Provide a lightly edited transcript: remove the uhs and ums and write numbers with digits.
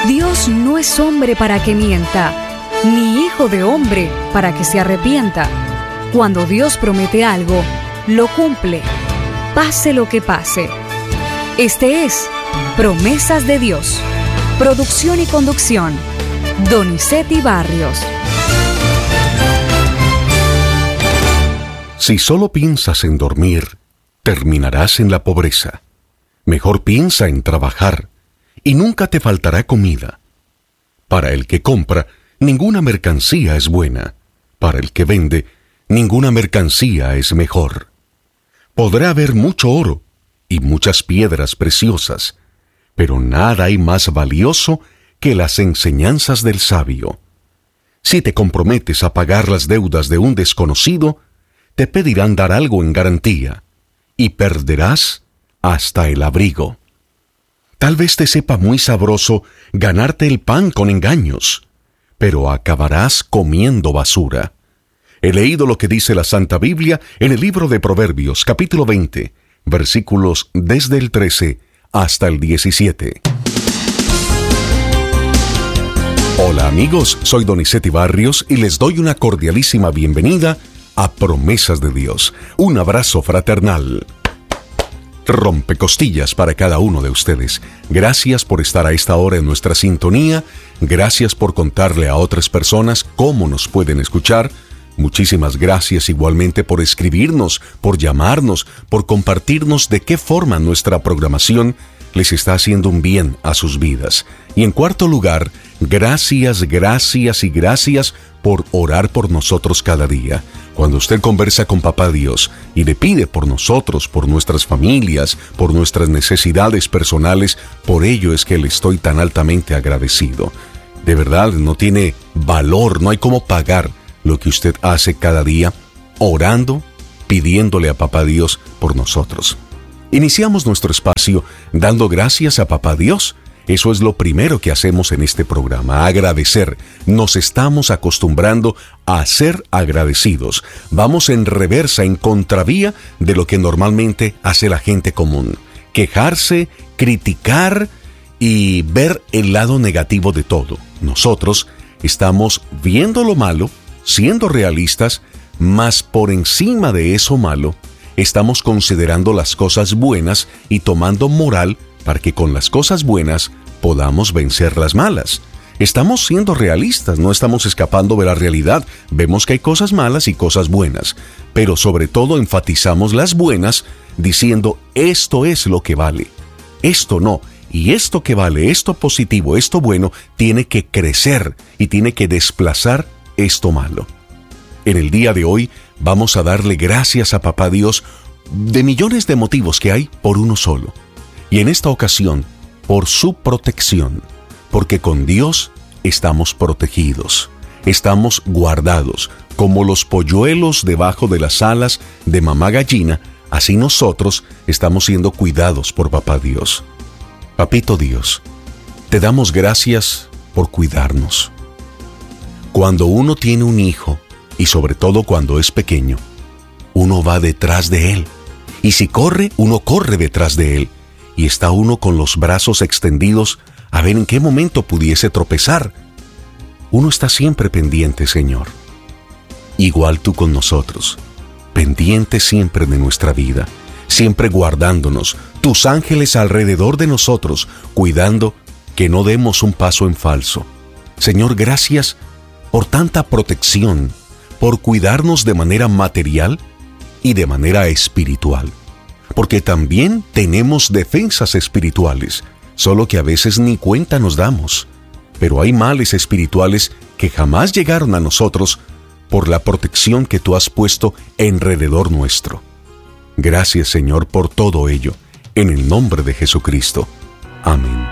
Dios no es hombre para que mienta, ni hijo de hombre para que se arrepienta. Cuando Dios promete algo, lo cumple, pase lo que pase. Este es Promesas de Dios. Producción y conducción, Donizetti Barrios. Si solo piensas en dormir, terminarás en la pobreza. Mejor piensa en trabajar, y nunca te faltará comida. Para el que compra, ninguna mercancía es buena. Para el que vende, ninguna mercancía es mejor. Podrá haber mucho oro y muchas piedras preciosas, pero nada hay más valioso que las enseñanzas del sabio. Si te comprometes a pagar las deudas de un desconocido, te pedirán dar algo en garantía, y perderás hasta el abrigo. Tal vez te sepa muy sabroso ganarte el pan con engaños, pero acabarás comiendo basura. He leído lo que dice la Santa Biblia en el libro de Proverbios, capítulo 20, versículos desde el 13 hasta el 17. Hola amigos, soy Donizetti Barrios y les doy una cordialísima bienvenida a Promesas de Dios. Un abrazo fraternal. Rompecostillas para cada uno de ustedes. Gracias por estar a esta hora en nuestra sintonía. Gracias por contarle a otras personas cómo nos pueden escuchar. Muchísimas gracias igualmente por escribirnos, por llamarnos, por compartirnos de qué forma nuestra programación les está haciendo un bien a sus vidas. Y en cuarto lugar, gracias por orar por nosotros cada día. Cuando usted conversa con Papá Dios y le pide por nosotros, por nuestras familias, por nuestras necesidades personales, por ello es que le estoy tan altamente agradecido. De verdad, no tiene valor, no hay cómo pagar lo que usted hace cada día, orando, pidiéndole a Papá Dios por nosotros. Iniciamos nuestro espacio dando gracias a Papá Dios. Eso es lo primero que hacemos en este programa, agradecer. Nos estamos acostumbrando a ser agradecidos. Vamos en reversa, en contravía de lo que normalmente hace la gente común. Quejarse, criticar y ver el lado negativo de todo. Nosotros estamos viendo lo malo, siendo realistas, mas por encima de eso malo, estamos considerando las cosas buenas y tomando moral para que con las cosas buenas podamos vencer las malas. Estamos siendo realistas, no estamos escapando de la realidad. Vemos que hay cosas malas y cosas buenas, pero sobre todo enfatizamos las buenas diciendo esto es lo que vale, esto no, y esto que vale, esto positivo, esto bueno, tiene que crecer y tiene que desplazar esto malo. En el día de hoy vamos a darle gracias a Papá Dios de millones de motivos que hay por uno solo. Y en esta ocasión, por su protección, porque con Dios estamos protegidos, estamos guardados, como los polluelos debajo de las alas de mamá gallina, así nosotros estamos siendo cuidados por Papá Dios. Papito Dios, te damos gracias por cuidarnos. Cuando uno tiene un hijo, y sobre todo cuando es pequeño, uno va detrás de él, y si corre, uno corre detrás de él, y está uno con los brazos extendidos a ver en qué momento pudiese tropezar. Uno está siempre pendiente, Señor. Igual tú con nosotros, pendiente siempre de nuestra vida, siempre guardándonos, tus ángeles alrededor de nosotros, cuidando que no demos un paso en falso. Señor, gracias por tanta protección, por cuidarnos de manera material y de manera espiritual. Porque también tenemos defensas espirituales, solo que a veces ni cuenta nos damos. Pero hay males espirituales que jamás llegaron a nosotros por la protección que tú has puesto alrededor nuestro. Gracias, Señor, por todo ello, en el nombre de Jesucristo. Amén.